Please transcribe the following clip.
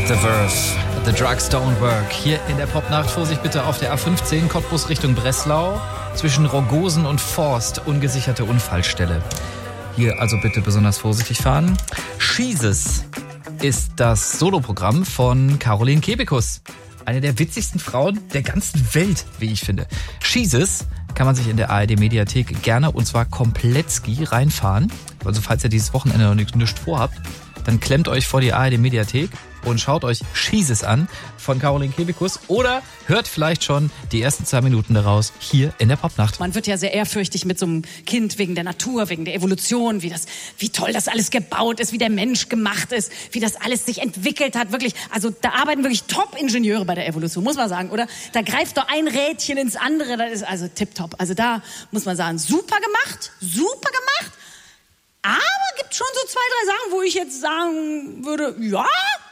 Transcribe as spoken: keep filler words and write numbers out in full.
The Verve, The Drugs Don't Work. Hier in der Popnacht, Vorsicht bitte auf der A fünfzehn, Cottbus Richtung Breslau. Zwischen Rogosen und Forst, ungesicherte Unfallstelle. Hier also bitte besonders vorsichtig fahren. Jesus ist das Soloprogramm von Caroline Kebekus. Eine der witzigsten Frauen der ganzen Welt, wie ich finde. Jesus kann man sich in der A R D-Mediathek gerne, und zwar Kompletzki, reinfahren. Also falls ihr dieses Wochenende noch nichts, nichts vorhabt, dann klemmt euch vor die A R D-Mediathek und schaut euch Jesus an von Caroline Kebekus oder hört vielleicht schon die ersten zwei Minuten daraus hier in der Popnacht. Man wird ja sehr ehrfürchtig mit so einem Kind wegen der Natur, wegen der Evolution, wie das, wie toll das alles gebaut ist, wie der Mensch gemacht ist, wie das alles sich entwickelt hat, wirklich. Also da arbeiten wirklich Top-Ingenieure bei der Evolution, muss man sagen, oder? Da greift doch ein Rädchen ins andere, das ist also tipptopp. Also da muss man sagen, super gemacht, super gemacht. Aber gibt schon so zwei, drei Sachen, wo ich jetzt sagen würde, ja,